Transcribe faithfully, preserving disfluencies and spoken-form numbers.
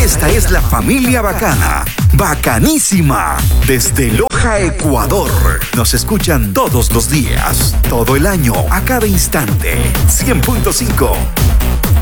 Esta es la familia bacana, bacanísima, desde Loja, Ecuador. Nos escuchan todos los días, todo el año, a cada instante. cien punto cinco